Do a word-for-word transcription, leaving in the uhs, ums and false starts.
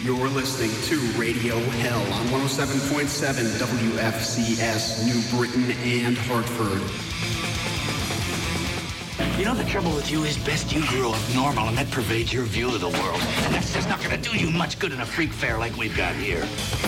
You're listening to Radio Hell on one oh seven point seven W F C S, New Britain and Hartford. You know, the trouble with you is best you grew up normal, and that pervades your view of the world. And that's just not going to do you much good in a freak fair like we've got here.